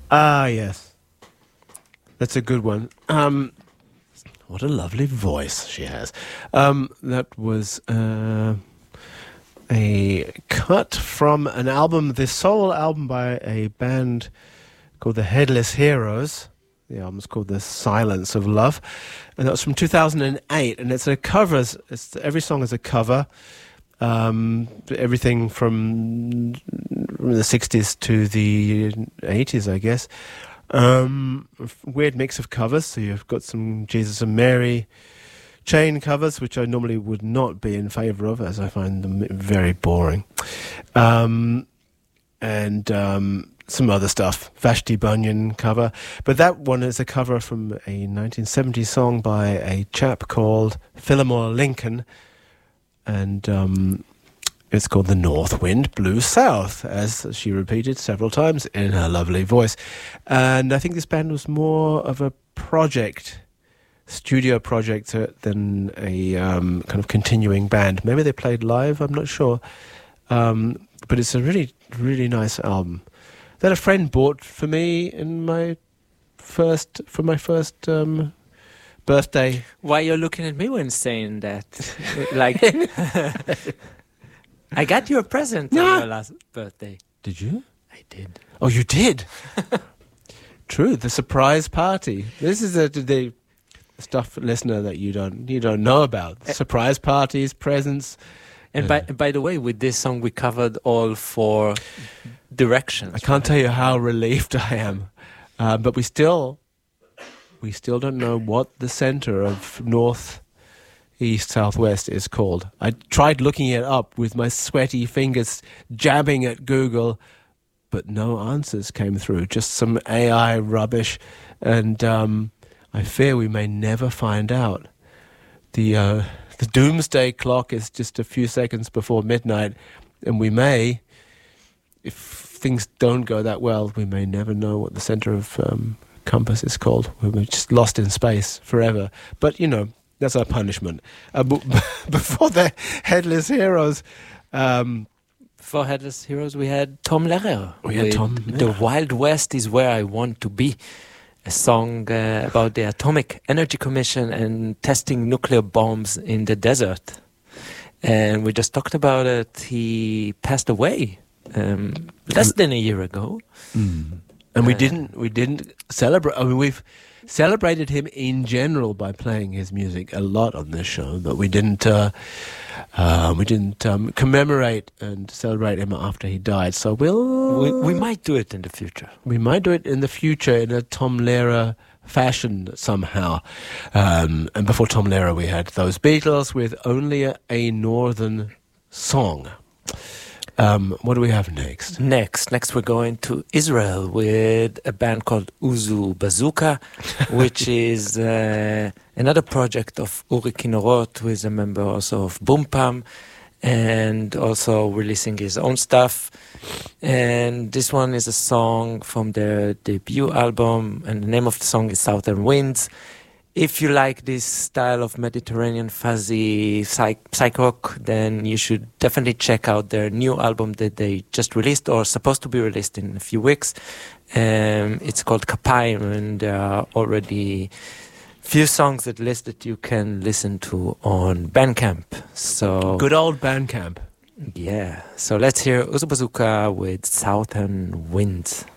Ah, yes. That's a good one. What a lovely voice she has. That was a cut from an album, the solo album by a band called the Headless Heroes. The album's called The Silence of Love. And that was from 2008. And it's a cover. Every song is a cover. Everything from the 60s to the 80s, I guess. Weird mix of covers. So you've got some Jesus and Mary chain covers, which I normally would not be in favour of, as I find them very boring. And some other stuff, Vashti Bunyan cover. But that one is a cover from a 1970 song by a chap called Fillmore Lincoln. And it's called The North Wind Blew South, as she repeated several times in her lovely voice. And I think this band was more of a project, studio project, than a kind of continuing band. Maybe they played live, I'm not sure. But it's a really, really nice album that a friend bought for me in my first birthday. Why you're looking at me when saying that? Like, I got you a present on your last birthday. Did you? I did. Oh, you did? True, the surprise party. This is the stuff, listener, that you don't know about. Surprise parties, presents. And by the way, with this song, we covered all 4 directions. I can't tell you how relieved I am. But we still don't know what the center of north, east, southwest is called. I tried looking it up with my sweaty fingers, jabbing at Google, but no answers came through. Just some AI rubbish. And I fear we may never find out. The doomsday clock is just a few seconds before midnight, and we may, if things don't go that well, we may never know what the center of compass is called. We're just lost in space forever. But, that's our punishment. Before the Headless Heroes... For Headless Heroes, we had Tom Lehrer. The Wild West is Where I Want to Be. A song about the Atomic Energy Commission and testing nuclear bombs in the desert. And we just talked about it. He passed away less than a year ago. And we didn't celebrate. I mean, we've celebrated him in general by playing his music a lot on this show, but we didn't commemorate and celebrate him after he died. So we might do it in the future. We might do it in the future in a Tom Lehrer fashion somehow. And before Tom Lehrer, we had those Beatles with Only a Northern Song. What do we have next? Next we're going to Israel with a band called Uzu Bazooka, which is another project of Uri Kinorot, who is a member also of Boom Pam, and also releasing his own stuff. And this one is a song from their debut album, and the name of the song is Southern Winds. If you like this style of Mediterranean fuzzy psych rock, then you should definitely check out their new album that they just released, or supposed to be released in a few weeks. It's called Kapayim, and there are already few songs at least that you can listen to on Bandcamp. So good old Bandcamp. Yeah. So let's hear Uzu Bazooka with Southern Winds.